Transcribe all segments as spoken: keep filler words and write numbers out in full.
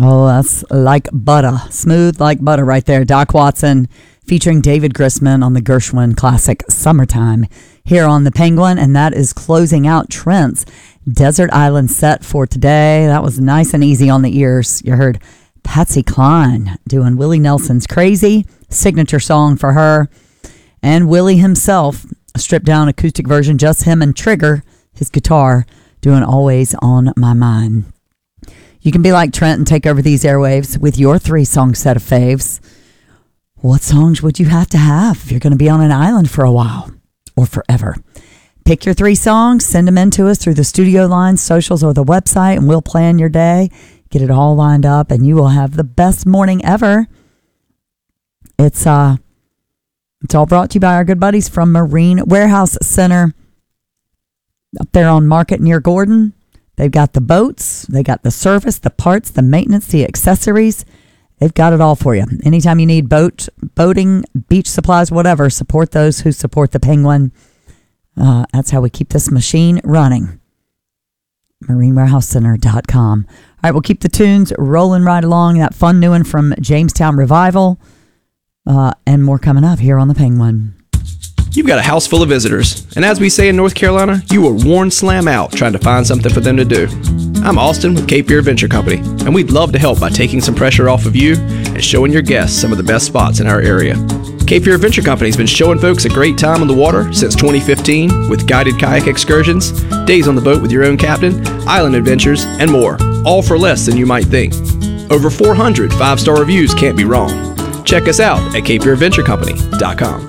Oh, that's like butter. Smooth like butter right there. Doc Watson featuring David Grisman on the Gershwin classic Summertime here on the Penguin. And that is closing out Trent's Desert Island set for today. That was nice and easy on the ears. You heard Patsy Cline doing Willie Nelson's Crazy, signature song for her. And Willie himself, a stripped down acoustic version, just him and Trigger, his guitar, doing Always on My Mind. You can be like Trent and take over these airwaves with your three-song set of faves. What songs would you have to have if you're going to be on an island for a while or forever? Pick your three songs, send them in to us through the studio lines, socials, or the website, and we'll plan your day, get it all lined up, and you will have the best morning ever. It's uh, it's all brought to you by our good buddies from Marine Warehouse Center up there on Market near Gordon. They've got the boats, they got the service, the parts, the maintenance, the accessories. They've got it all for you. Anytime you need boat, boating, beach supplies, whatever, support those who support the Penguin. Uh, that's how we keep this machine running. marine warehouse center dot com. All right, we'll keep the tunes rolling right along. That fun new one from Jamestown Revival. Uh, and more coming up here on the Penguin. You've got a house full of visitors, and as we say in North Carolina, you were worn slam out trying to find something for them to do. I'm Austin with Cape Fear Adventure Company, and we'd love to help by taking some pressure off of you and showing your guests some of the best spots in our area. Cape Fear Adventure Company has been showing folks a great time on the water since twenty fifteen with guided kayak excursions, days on the boat with your own captain, island adventures, and more, all for less than you might think. Over four hundred five-star reviews can't be wrong. Check us out at cape fear adventure company dot com.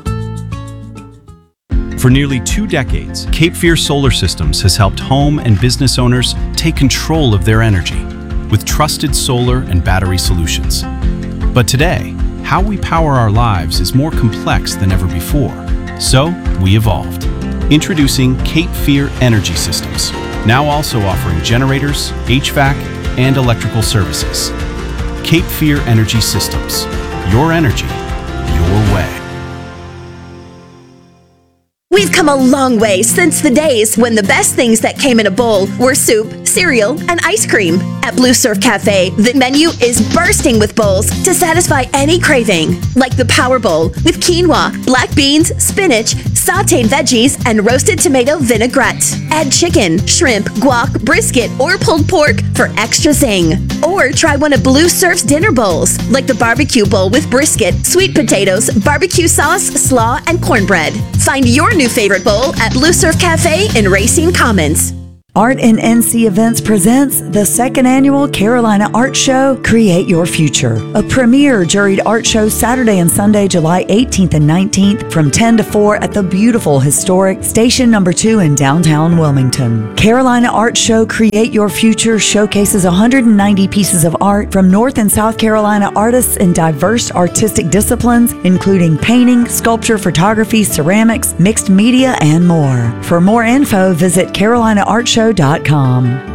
For nearly two decades, Cape Fear Solar Systems has helped home and business owners take control of their energy with trusted solar and battery solutions. But today, how we power our lives is more complex than ever before. So, we evolved. Introducing Cape Fear Energy Systems, now also offering generators, H V A C, and electrical services. Cape Fear Energy Systems. Your energy, your way. We've come a long way since the days when the best things that came in a bowl were soup, cereal, and ice cream. At Blue Surf Cafe, the menu is bursting with bowls to satisfy any craving, like the Power Bowl with quinoa, black beans, spinach, sautéed veggies, and roasted tomato vinaigrette. Add chicken, shrimp, guac, brisket, or pulled pork for extra zing. Or try one of Blue Surf's dinner bowls, like the barbecue bowl with brisket, sweet potatoes, barbecue sauce, slaw, and cornbread. Find your new favorite bowl at Blue Surf Cafe in Racine Commons. Art in N C Events presents the second annual Carolina Art Show, Create Your Future. A premier juried art show Saturday and Sunday, July eighteenth and nineteenth from ten to four at the beautiful historic Station Number two in downtown Wilmington. Carolina Art Show, Create Your Future showcases one hundred ninety pieces of art from North and South Carolina artists in diverse artistic disciplines, including painting, sculpture, photography, ceramics, mixed media, and more. For more info, visit carolina art show dot com.